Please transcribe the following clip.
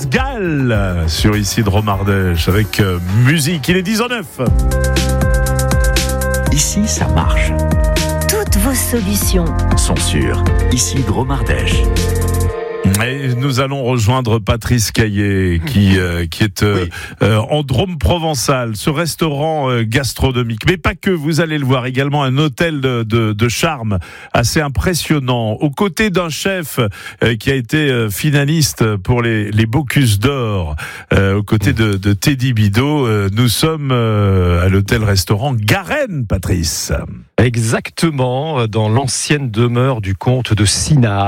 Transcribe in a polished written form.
Patrice Gall sur Ici Drôme Ardèche avec musique. Il est 10h09. Ici, ça marche. Toutes vos solutions Sont sûres. Ici, Drôme Ardèche. Et nous allons rejoindre Patrice Caillet qui est en Drôme provençal, ce restaurant gastronomique. Mais pas que, vous allez le voir, également un hôtel de charme assez impressionnant, aux côtés d'un chef qui a été finaliste pour les Bocuse d'Or, aux côtés de Teddy Bidot. Nous sommes à l'hôtel-restaurant Garenne, Patrice. Exactement, dans l'ancienne demeure du comte de Sinard.